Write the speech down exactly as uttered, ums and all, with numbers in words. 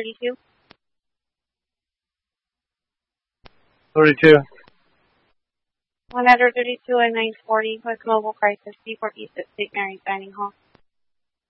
thirty-two. thirty-two. one thirty-two and nine forty, West Mobile Crisis, Seaport East at Saint Mary's Dining Hall.